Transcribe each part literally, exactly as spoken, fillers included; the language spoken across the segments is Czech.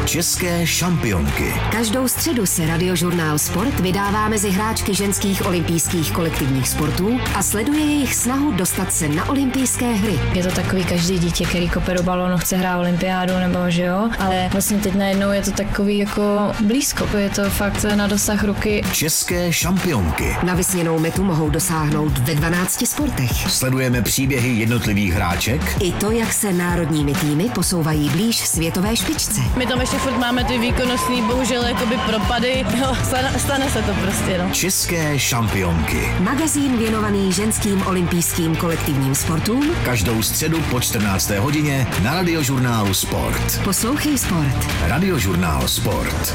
České šampionky. Každou středu se Radiožurnál Sport vydává mezi hráčky ženských olympijských kolektivních sportů a sleduje jejich snahu dostat se na olympijské hry. Je to takový každý dítě, který kope do balónu, chce hrát olympiádu, nebo že jo, ale vlastně teď najednou je to takový jako blízko, je to fakt na dosah ruky. České šampionky. Na vysněnou metu mohou dosáhnout ve dvanácti sportech. Sledujeme příběhy jednotlivých hráček I to, jak se národními týmy posouvají blíž světové špičce. My tam ještě furt máme ty výkonnostní, bohužel jakoby propady. Jo, stane, stane se to prostě, no. České šampionky. Magazín věnovaný ženským olympijským kolektivním sportům. Každou středu po čtrnácté hodině na Radiožurnálu Sport. Poslouchej sport. Radiožurnál Sport.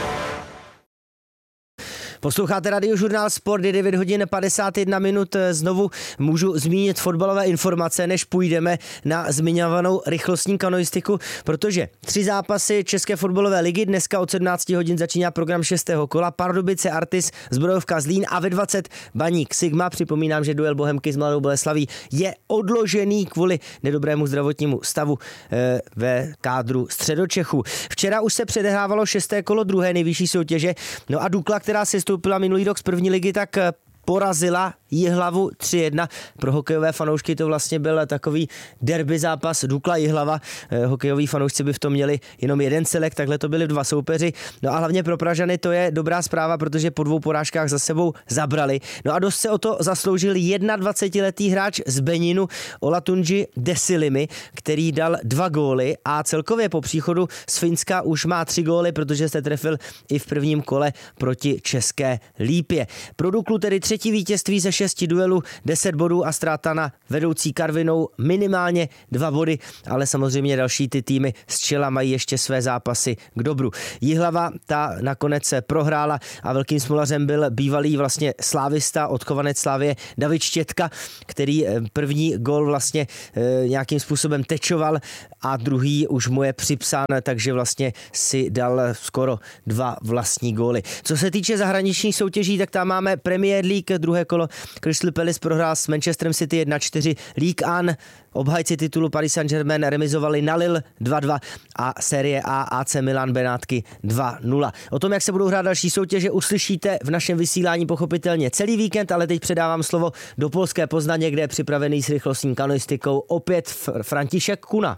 Posloucháte Radiožurnál Sport, je devět hodin padesát jedna minut. Znovu můžu zmínit fotbalové informace, než půjdeme na zmiňovanou rychlostní kanoistiku, protože tři zápasy České fotbalové ligy, dneska od sedmnácti hodin začíná program šestého kola, Pardubice, Artis, Zbrojovka Zlín a ve dvacet Baník Sigma. Připomínám, že duel Bohemky s Mladou Boleslaví je odložený kvůli nedobrému zdravotnímu stavu e, ve kádru Středočechů. Včera už se předehrávalo šesté kolo druhé nejvyšší soutěže, no a Dukla, která se stoupila minulý rok z první ligy, tak porazila Jihlavu tři jedna. Pro hokejové fanoušky to vlastně byl takový derby zápas Dukla Jihlava. Hokejoví fanoušci by v tom měli jenom jeden celek, takhle to byli dva soupeři. No a hlavně pro Pražany to je dobrá zpráva, protože po dvou porážkách za sebou zabrali. No a dost se o to zasloužil dvacetiletý hráč z Beninu Olatunji Desilimi, který dal dva góly a celkově po příchodu z Finska už má tři góly, protože se trefil i v prvním kole proti České Lípě. Pro Duklu tedy třetí vítězství ze šesti duelů, deset bodů a ztráta na vedoucí Karvinou minimálně dva body, ale samozřejmě další ty týmy z čela mají ještě své zápasy k dobru. Jihlava ta nakonec se prohrála a velkým smolařem byl bývalý vlastně slávista, odchovanec Slávie David Štětka, který první gól vlastně nějakým způsobem tečoval a druhý už mu je připsán, takže vlastně si dal skoro dva vlastní góly. Co se týče zahraničních soutěží, tak tam máme Premier League, druhé kolo. Crystal Palace prohrál s Manchesterem City jedna čtyři. League One, obhajci titulu Paris Saint-Germain remizovali na Lille dva dva a série A A C Milan Benátky dva nula. O tom, jak se budou hrát další soutěže, uslyšíte v našem vysílání pochopitelně celý víkend, ale teď předávám slovo do polské Poznaně, kde je připravený s rychlostní kanoistikou opět František Kuna.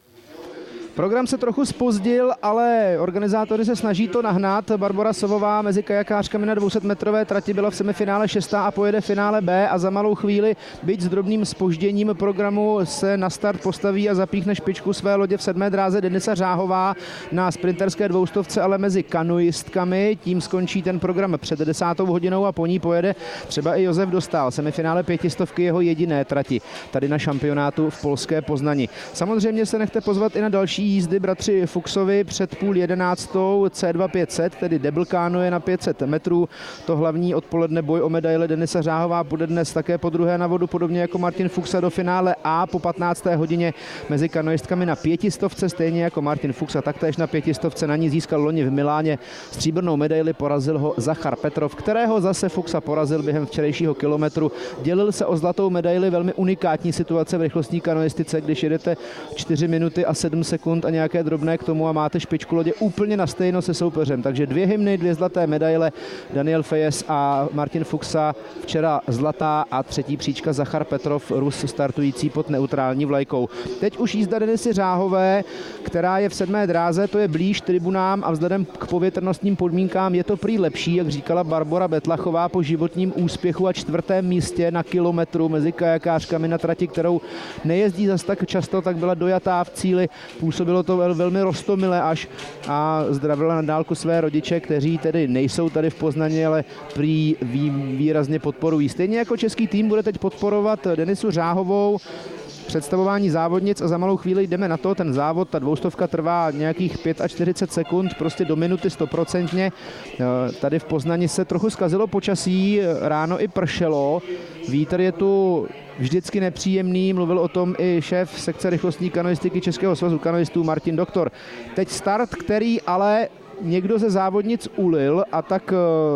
Program se trochu zpozdil, ale organizátoři se snaží to nahnat. Barbora Sovová mezi kajakářkami na dvě stě metrové trati byla v semifinále šestá a pojede finále B a za malou chvíli, byť s drobným zpožděním programu, se na start postaví a zapíchne špičku své lodě v sedmé dráze Denisa Řáhová na sprinterské dvoustovce, ale mezi kanoistkami. Tím skončí ten program před desátou hodinou a po ní pojede třeba i Josef Dostál. Semifinále pětistovky jeho jediné trati tady na šampionátu v polské Poznani. Samozřejmě se nechte pozvat i na další jízdy bratři Fuchsovi před půl jedenáctou C dva pět set, tedy double kánuje na pět set metrů. To hlavní odpoledne boj o medaile Denisa Řáhová bude dnes také po druhé na vodu, podobně jako Martin Fuchs do finále A po patnácté hodině mezi kanoistkami na pětistovce, stejně jako Martin Fuchs a taktéž na pětistovce na ní získal loni v Miláně stříbrnou medaili, porazil ho Zachar Petrov, kterého zase Fuchsa porazil během včerejšího kilometru. Dělil se o zlatou medaili, velmi unikátní situace v rychlostní kanoistice, když jedete čtyři minuty a sedm sekund a nějaké drobné k tomu a máte špičku lodě úplně na stejno se soupeřem. Takže dvě hymny, dvě zlaté medaile, Daniel Fejes a Martin Fuchsa, včera zlatá a třetí příčka Zachar Petrov, Rus startující pod neutrální vlajkou. Teď už jízda Denisy Řáhové, která je v sedmé dráze, to je blíž tribunám a vzhledem k povětrnostním podmínkám je to prý lepší, jak říkala Barbora Betlachová po životním úspěchu a čtvrtém místě na kilometru mezi kajakářkami na trati, kterou nejezdí zas tak často, tak byla dojatá v cíli, působilo to vel, velmi roztomile až a zdravila na dálku své rodiče, kteří tedy nejsou tady v Poznaně, ale prý vý, výrazně podporují. Stejně jako český tým bude teď podporovat Denisu Řáhovou, představování závodnic a za malou chvíli jdeme na to. Ten závod, ta dvoustovka trvá nějakých čtyřicet pět sekund, prostě do minuty stoprocentně. Tady v Poznani se trochu zkazilo počasí, ráno i pršelo, vítr je tu vždycky nepříjemný, mluvil o tom i šéf sekce rychlostní kanoistiky Českého svazu kanoistů Martin Doktor. Teď start, který ale někdo ze závodnic ulil a tak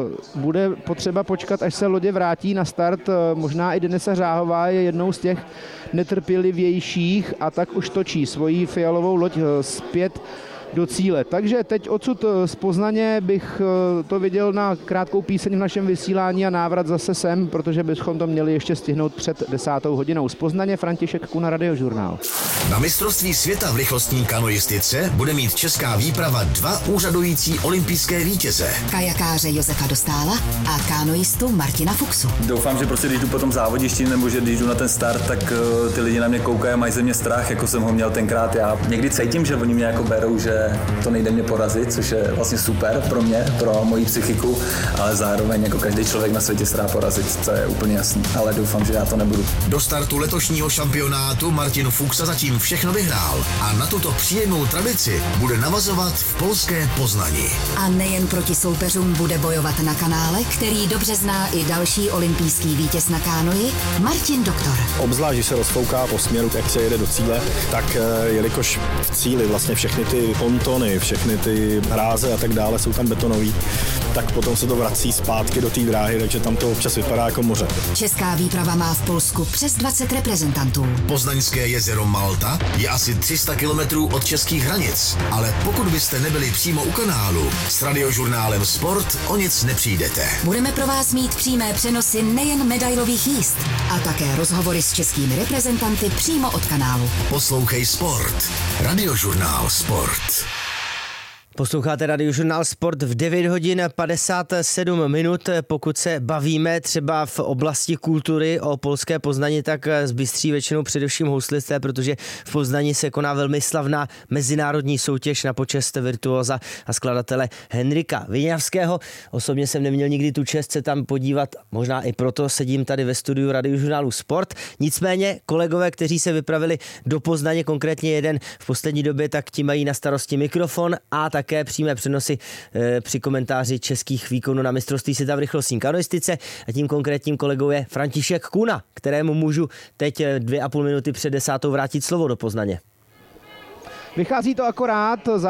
bude potřeba počkat, až se lodě vrátí na start. Možná i Denisa Řáhová je jednou z těch netrpělivějších a tak už točí svoji fialovou loď zpět do cíle. Takže teď odsud z Poznaně bych to viděl na krátkou píseň v našem vysílání a návrat zase sem, protože bychom to měli ještě stihnout před desátou hodinou. Z Poznaně František Kuna, Radiožurnál. Na mistrovství světa v rychlostní kanoistice bude mít česká výprava dva úřadující olympijské vítěze. Kajakáře Josefa Dostála a kanoistu Martina Fuchsu. Doufám, že prostě když jdu po tom závodišti nebo že když jdu na ten start, tak uh, ty lidi na mě koukají a mají ze mě strach, jako jsem ho měl tenkrát já. Někdy cítím, že oni mě jako berou, že to nejde mě porazit, což je vlastně super pro mě, pro moji psychiku, ale zároveň jako každý člověk na světě se dá porazit, to je úplně jasný, ale doufám, že já to nebudu. Do startu letošního šampionátu Martin Fuchsa zatím všechno vyhrál a na tuto příjemnou tradici bude navazovat v polské Poznani. A nejen proti soupeřům bude bojovat na kanále, který dobře zná i další olympijský vítěz na kánoji, Martin Doktor. Obzvlášť, když se rozfouká po směru, jak se jede do cíle, tak jelikož v cíli vlastně všechny ty pontony, všechny ty hráze a tak dále jsou tam betonový, tak potom se to vrací zpátky do té dráhy, takže tam to občas vypadá jako moře. Česká výprava má v Polsku přes dvacet reprezentantů. Poznaňské jezero Malta je asi tři sta kilometrů od českých hranic, ale pokud byste nebyli přímo u kanálu, s Radiožurnálem Sport o nic nepřijdete. Budeme pro vás mít přímé přenosy nejen medailových jízd, a také rozhovory s českými reprezentanty přímo od kanálu. Poslouchej Sport. Radiožurnál Sport. Posloucháte Radiožurnál Sport v devět hodin padesát sedm minut. Pokud se bavíme třeba v oblasti kultury o polské Poznani, tak zbystří většinou především houslisté, protože v Poznani se koná velmi slavná mezinárodní soutěž na počest virtuóza a skladatele Henrika Viňavského. Osobně jsem neměl nikdy tu čest se tam podívat, možná i proto sedím tady ve studiu Radiožurnálu Sport. Nicméně kolegové, kteří se vypravili do Poznaně, konkrétně jeden v poslední době, tak ti mají na starosti mikrofon a také přímé přenosy e, při komentáři českých výkonů na mistrovství světa v rychlostní kanoistice a tím konkrétním kolegou je František Kuna, kterému můžu teď dvě a půl minuty před desátou vrátit slovo do Poznaně. Vychází to akorát.